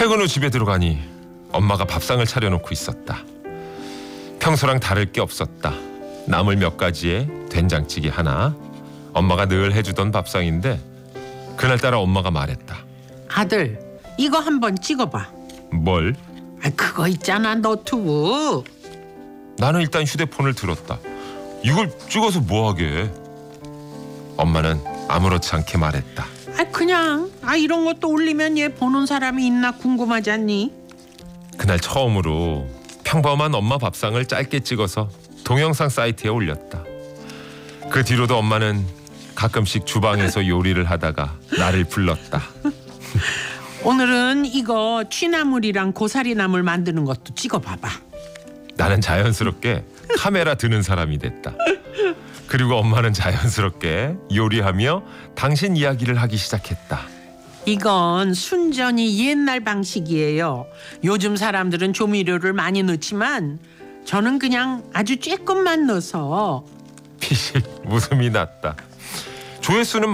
퇴근 후 집에 들어가니 엄마가 밥상을 차려놓고 있었다. 평소랑 다를 게 없었다. 나물 몇 가지에 된장찌개 하나. 엄마가 늘 해주던 밥상인데 그날따라 엄마가 말했다. 아들, 이거 한번 찍어봐. 뭘? 그거 있잖아, 너튜브. 나는 일단 휴대폰을 들었다. 이걸 찍어서 뭐하게? 엄마는 아무렇지 않게 말했다. 그냥 이런 것도 올리면 얘 보는 사람이 있나 궁금하지 않니? 그날 처음으로 평범한 엄마 밥상을 짧게 찍어서 동영상 사이트에 올렸다. 그 뒤로도 엄마는 가끔씩 주방에서 요리를 하다가 나를 불렀다. 오늘은 이거 취나물이랑 고사리나물 만드는 것도 찍어봐봐. 나는 자연스럽게 카메라 드는 사람이 됐다. 그리고 엄마는 자연스럽게 요리하며 당신 이야기를 하기 시작했다. 이건 순전히 옛날 방식이에요. 요즘 사람들은 조미료를 많이 넣지만 저는 그냥 아주 조금만 넣어서. 피식 웃음이 났다. 조회수는